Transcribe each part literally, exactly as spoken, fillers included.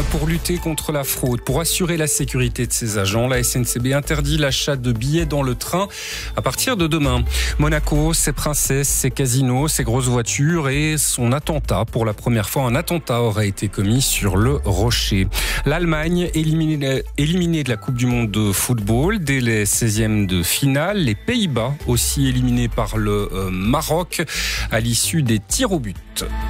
pour lutter contre la fraude. Pour assurer la sécurité de ses agents, la S N C B interdit l'achat de billets dans le train à partir de demain. Monaco, ses princesses, ses casinos, ses grosses voitures et son attentat. Pour la première fois, un attentat aurait été commis sur le Rocher. L'Allemagne, éliminée, éliminée de la Coupe du Monde de football dès les seizièmes de finale. Les Pays-Bas, aussi éliminés par le euh, Maroc à l'issue des tirs au but.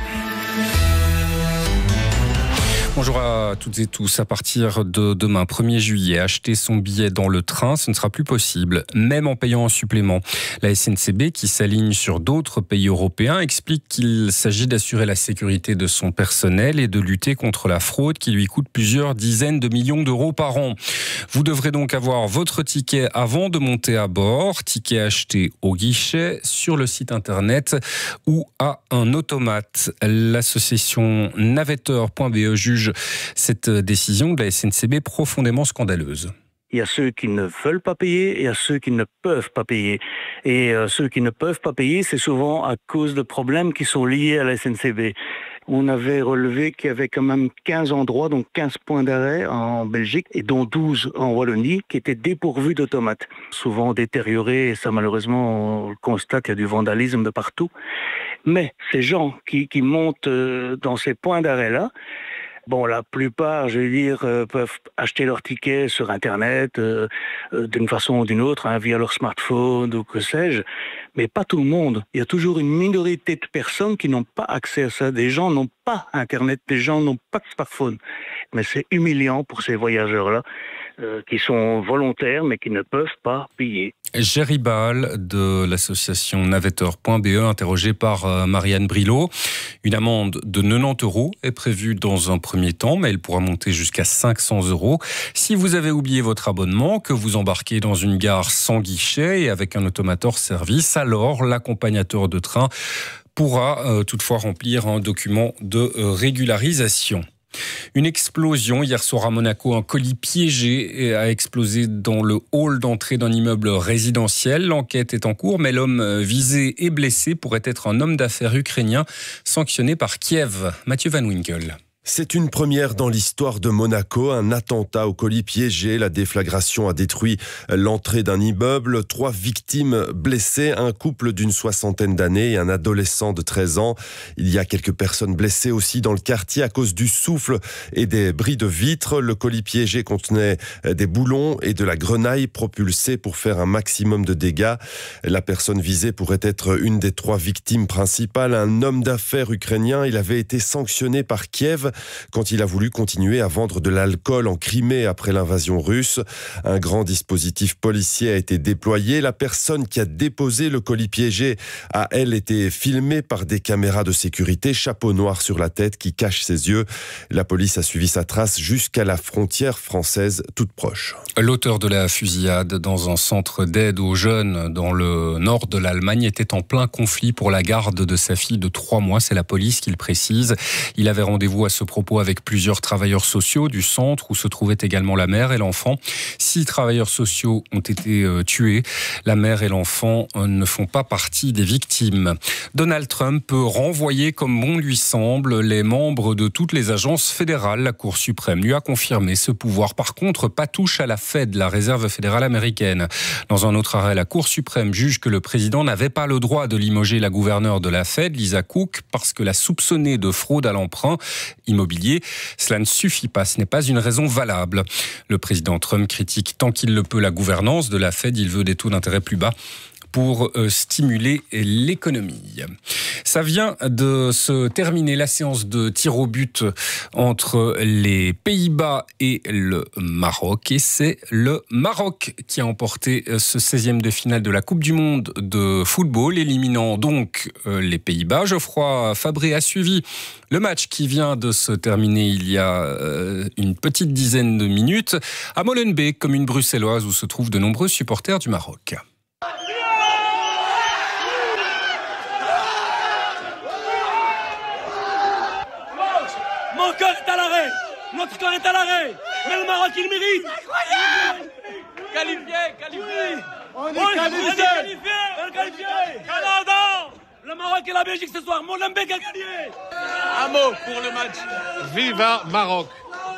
Bonjour à toutes et tous. À partir de demain, premier juillet, acheter son billet dans le train, ce ne sera plus possible, même en payant un supplément. La S N C B, qui s'aligne sur d'autres pays européens, explique qu'il s'agit d'assurer la sécurité de son personnel et de lutter contre la fraude qui lui coûte plusieurs dizaines de millions d'euros par an. Vous devrez donc avoir votre ticket avant de monter à bord, ticket acheté au guichet, sur le site internet ou à un automate. L'association navetteur point b e juge cette décision de la S N C B profondément scandaleuse. Il y a ceux qui ne veulent pas payer et il y a ceux qui ne peuvent pas payer. Et euh, ceux qui ne peuvent pas payer, c'est souvent à cause de problèmes qui sont liés à la S N C B. On avait relevé qu'il y avait quand même quinze endroits, donc quinze points d'arrêt en Belgique, et dont douze en Wallonie, qui étaient dépourvus d'automates. Souvent détériorés, et ça malheureusement, on le constate, il y a du vandalisme de partout. Mais ces gens qui, qui montent dans ces points d'arrêt-là, bon, la plupart, je veux dire, euh, peuvent acheter leur ticket sur Internet euh, euh, d'une façon ou d'une autre, hein, via leur smartphone ou que sais-je, mais pas tout le monde. Il y a toujours une minorité de personnes qui n'ont pas accès à ça. Des gens n'ont pas Internet, des gens n'ont pas de smartphone. Mais c'est humiliant pour ces voyageurs-là, euh, qui sont volontaires mais qui ne peuvent pas payer. Géry Ball de l'association navetteur point b e, interrogé par Marianne Brilot. Une amende de quatre-vingt-dix euros est prévue dans un premier temps, mais elle pourra monter jusqu'à cinq cents euros. Si vous avez oublié votre abonnement, que vous embarquez dans une gare sans guichet et avec un automat hors service, alors l'accompagnateur de train pourra euh, toutefois remplir un document de euh, régularisation. Une explosion hier soir à Monaco, un colis piégé a explosé dans le hall d'entrée d'un immeuble résidentiel. L'enquête est en cours, mais l'homme visé et blessé pourrait être un homme d'affaires ukrainien sanctionné par Kiev. Mathieu Van Winkel. C'est une première dans l'histoire de Monaco, un attentat au colis piégé. La déflagration a détruit l'entrée d'un immeuble. Trois victimes blessées, un couple d'une soixantaine d'années et un adolescent de treize ans. Il y a quelques personnes blessées aussi dans le quartier à cause du souffle et des bris de vitres. Le colis piégé contenait des boulons et de la grenaille propulsée pour faire un maximum de dégâts. La personne visée pourrait être une des trois victimes principales, un homme d'affaires ukrainien. Il avait été sanctionné par Kiev quand il a voulu continuer à vendre de l'alcool en Crimée après l'invasion russe. Un grand dispositif policier a été déployé. La personne qui a déposé le colis piégé a, elle, été filmée par des caméras de sécurité, chapeau noir sur la tête qui cache ses yeux. La police a suivi sa trace jusqu'à la frontière française toute proche. L'auteur de la fusillade dans un centre d'aide aux jeunes dans le nord de l'Allemagne était en plein conflit pour la garde de sa fille de trois mois. C'est la police qui le précise. Il avait rendez-vous à ce propos avec plusieurs travailleurs sociaux du centre où se trouvaient également la mère et l'enfant. Six travailleurs sociaux ont été euh, tués. La mère et l'enfant euh, ne font pas partie des victimes. Donald Trump peut renvoyer comme bon lui semble les membres de toutes les agences fédérales. La Cour suprême lui a confirmé ce pouvoir. Par contre, pas touche à la Fed, la réserve fédérale américaine. Dans un autre arrêt, la Cour suprême juge que le président n'avait pas le droit de limoger la gouverneure de la Fed, Lisa Cook, parce que la soupçonnée de fraude à l'emprunt immobilier. Cela ne suffit pas, ce n'est pas une raison valable. Le président Trump critique tant qu'il le peut la gouvernance de la Fed. Il veut des taux d'intérêt plus bas pour euh, stimuler l'économie. Ça vient de se terminer la séance de tir au but entre les Pays-Bas et le Maroc. Et c'est le Maroc qui a emporté ce seizième de finale de la Coupe du Monde de football, éliminant donc euh, les Pays-Bas. Geoffroy Fabré a suivi le match qui vient de se terminer il y a euh, une petite dizaine de minutes à Molenbeek, commune bruxelloise où se trouvent de nombreux supporters du Maroc. Mon cœur est à l'arrêt, notre corps est à l'arrêt, mais le Maroc il mérite. Incroyable. Qualifié, qualifié. On est qualifié. On est qualifié. Canada. Le Maroc et la Belgique ce soir. Molenbeek a gagné. Un mot pour le match. Viva Maroc.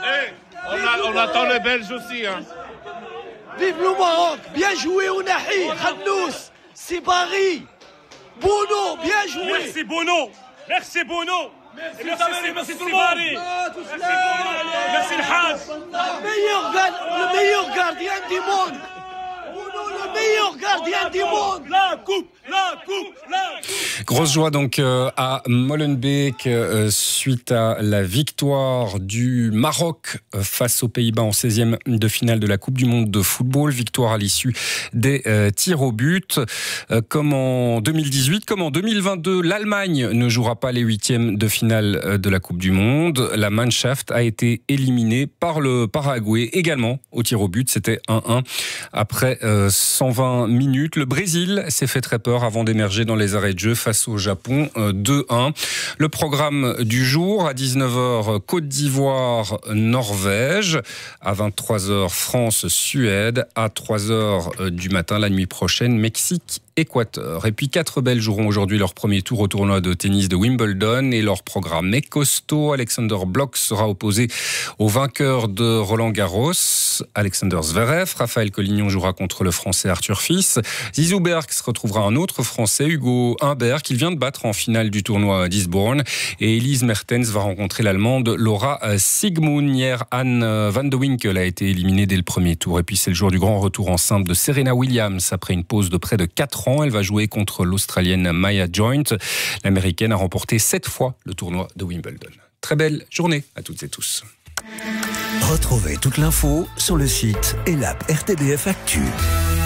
Hey, on, a, on attend les Belges aussi. Hein. Vive le Maroc. Bien joué, Ounahi. Khannous. Sibari. Bono. Bien joué. Merci, Bono. Merci, Bono. Merci, merci, merci, merci tout le monde. Merci, merci le Hajj. Le meilleur, le meilleur gardien du monde. Le meilleur gardien du monde. La coupe, la coupe, la coupe. Grosse joie donc euh, à Molenbeek euh, suite à la victoire du Maroc euh, face aux Pays-Bas en seizième de finale de la Coupe du Monde de football. Victoire à l'issue des euh, tirs au but. Euh, comme en deux mille dix-huit, comme en deux mille vingt-deux, l'Allemagne ne jouera pas les huitièmes de finale euh, de la Coupe du Monde. La Mannschaft a été éliminée par le Paraguay également au tir au but. C'était un un après euh, cent vingt minutes. Le Brésil s'est fait très peur avant d'émerger dans les arrêts de jeu face au Japon, deux un. Le programme du jour, à dix-neuf heures, Côte d'Ivoire, Norvège. À vingt-trois heures, France, Suède. À trois heures du matin, la nuit prochaine, Mexique, Équateur. Et puis quatre Belges joueront aujourd'hui leur premier tour au tournoi de tennis de Wimbledon et leur programme est costaud. Alexander Blok sera opposé au vainqueur de Roland Garros, Alexander Zverev. Raphaël Collignon jouera contre le Français Arthur Fils. Zizou Bergs retrouvera un autre Français, Hugo Humbert, qu'il vient de battre en finale du tournoi d'Eastbourne. Et Elise Mertens va rencontrer l'Allemande Laura Sigmund. Hier, Anne van de Winkel a été éliminée dès le premier tour. Et puis c'est le jour du grand retour en simple de Serena Williams après une pause de près de quatre ans. Elle va jouer contre l'Australienne Maya Joint. L'Américaine a remporté sept fois le tournoi de Wimbledon. Très belle journée à toutes et tous. Retrouvez toute l'info sur le site et l'app R T B F Actu.